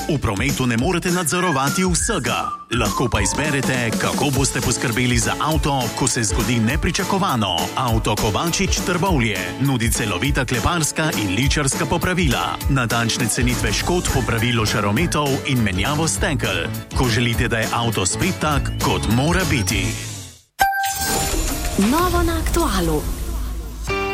V prometu ne morete nadzorovati vsega. Lahko pa izberete, kako boste poskrbeli za avto, ko se zgodi nepričakovano. Avto Kovačič Trbovlje nudi celovita kleparska in ličarska popravila, natančne cenitve škod, popravilo žarometov in menjavo stekel. Ko želite, da je avto spet tak, kot mora biti. Novo na Aktualu.